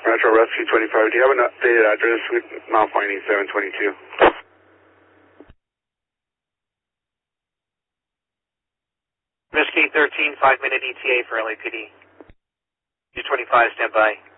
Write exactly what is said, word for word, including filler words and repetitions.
Metro Rescue twenty-five, do you have an updated address with Mount Finding seven twenty-two? Rescue thirteen, five minute E T A for L A P D. U twenty-five, stand by.